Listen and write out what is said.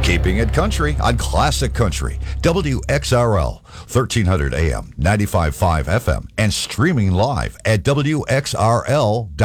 Keeping it country on Classic Country, WXRL, 1300 AM, 95.5 FM, and streaming live at WXRL.com.